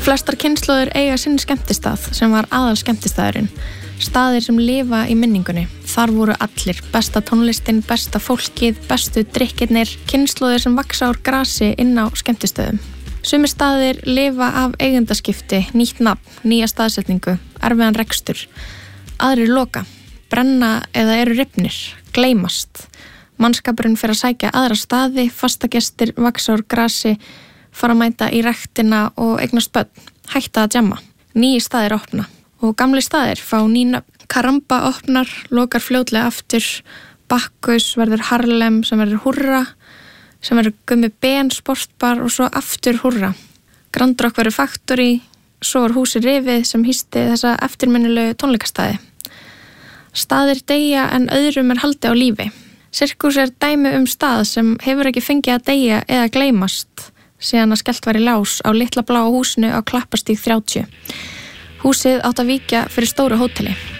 Flestar kynslóðir eiga sinn skemmtistað sem var aðal skemmtistaðurinn. Staðir sem lifa í minningunni. Þar voru allir, besta tónlistin, besta fólkið, bestu drykkirnir, kynslóðir sem vaxa úr grasi inn á skemmtistöðum. Sumir staðir lifa af eigendaskipti, nýtt nafn, nýja staðsetningu, erfiðan rekstur. Aðrir loka, brenna eða eru rifnir, gleymast. Mannskapurinn fer að sækja aðra staði, fastagestir vaxa úr grasi, fara að mæta í rektina og eignast börn, hætta að djamma. Nýji staðir opna og gamli staðir fá ný nöfn. Karamba opnar, lokar fljótlega aftur, Bakkus verður Harlem sem verður Hurra, sem verður Gummi Ben sportbar og svo aftur Hurra. Grand Rock verður Factory, svo húsið rifið sem hýsti þessa eftirminnilegu tónleikastaði. Staðir deyja en öðrum haldið á lífi. Sirkus dæmi stað sem hefur ekki fengið að deyja eða gleymast síðan að skellt var í lás á litla bláa húsinu á Klappastíg 30. Húsið átt að víkja fyrir stóru hóteli.